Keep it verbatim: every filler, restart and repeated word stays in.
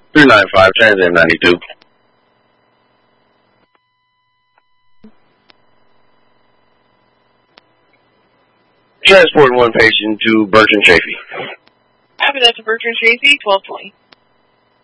three nine five, Trans Am ninety-two. Transporting one patient to Bertrand Chafee. After that to Bertrand Chafee, twelve twenty.